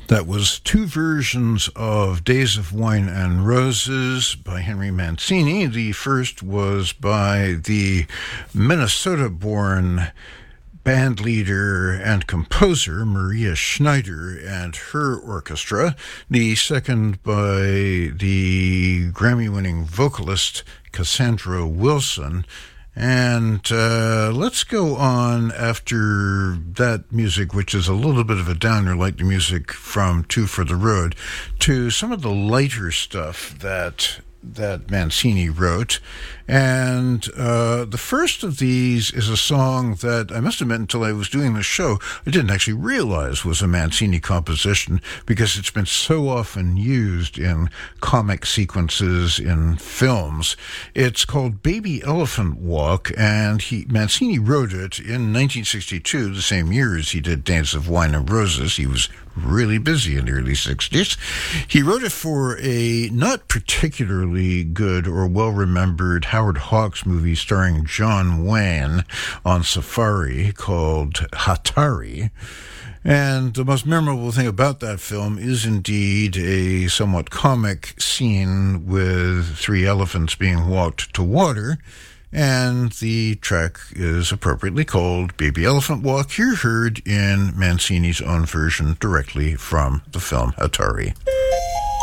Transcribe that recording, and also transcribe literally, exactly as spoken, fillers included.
That was two versions of Days of Wine and Roses by Henry Mancini. The first was by the Minnesota-born band leader and composer Maria Schneider and her orchestra. The second by the Grammy-winning vocalist Cassandra Wilson. And uh, let's go on after that music, which is a little bit of a downer, like the music from Two for the Road, to some of the lighter stuff that that Mancini wrote. And uh, the first of these is a song that I must admit, until I was doing the show, I didn't actually realize was a Mancini composition, because it's been so often used in comic sequences in films. It's called Baby Elephant Walk, and he Mancini wrote it in nineteen sixty-two, the same year as he did Days of Wine and Roses. He was really busy in the early sixties. He wrote it for a not particularly good or well-remembered Howard Hawks movie starring John Wayne on Safari called Hatari. And the most memorable thing about that film is indeed a somewhat comic scene with three elephants being walked to water. And the track is appropriately called Baby Elephant Walk, here heard in Mancini's own version directly from the film Hatari.